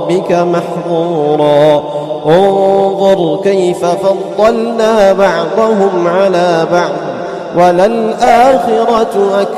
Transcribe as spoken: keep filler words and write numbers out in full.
ربك محظورا انظر كيف فضلنا بعضهم على بعض وللآخرة أكبر